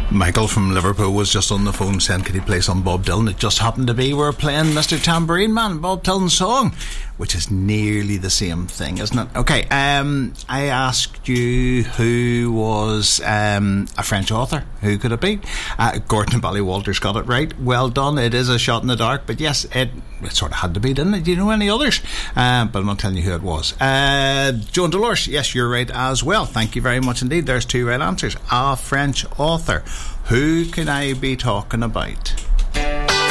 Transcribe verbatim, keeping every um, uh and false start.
Michael from Liverpool was just on the phone saying could he play some Bob Dylan. It just happened to be we're playing Mister Tambourine Man, Bob Dylan's song, which is nearly the same thing, isn't it? Okay, um, I asked you who was um, a French author. Who could it be? Uh, Gordon Ballywalter's got it right. Well done. It is a shot in the dark, but yes, it, it sort of had to be, didn't it? Do you know any others? Uh, but I'm not telling you who it was. Uh, Joan Dolores, yes, you're right as well. Thank you very much indeed. There's two right answers. A French author. Who can I be talking about?